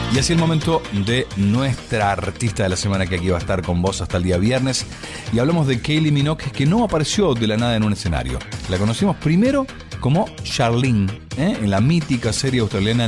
Y así el momento de nuestra artista de la semana, que aquí va a estar con vos hasta el día viernes. Y hablamos de Kylie Minogue, que no apareció de la nada en un escenario. La conocimos primero como Charlene, en la mítica serie australiana